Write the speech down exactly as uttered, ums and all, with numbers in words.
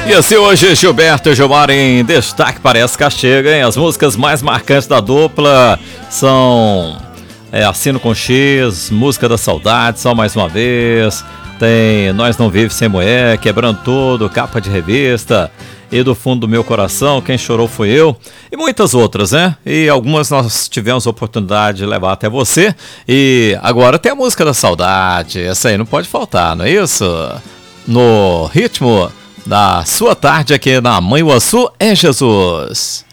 E assim hoje, Gilberto e Gilmar em destaque, parece que chega, hein? As músicas mais marcantes da dupla são é, Assino com X, Música da Saudade, Só Mais Uma Vez, tem Nós Não Vive Sem Mulher, Quebrando Tudo, Capa de Revista, E do Fundo do Meu Coração, Quem Chorou Foi Eu, e muitas outras, né? E algumas nós tivemos a oportunidade de levar até você, e agora tem a Música da Saudade, essa aí não pode faltar, não é isso? No ritmo da sua tarde aqui na Manhuaçu é Jesus.